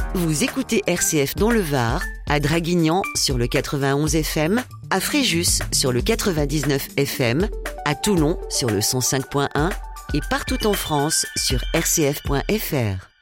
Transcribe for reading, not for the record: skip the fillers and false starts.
Vous écoutez RCF dans le Var, à Draguignan sur le 91 FM, à Fréjus sur le 99 FM, à Toulon sur le 105.1 et partout en France sur rcf.fr.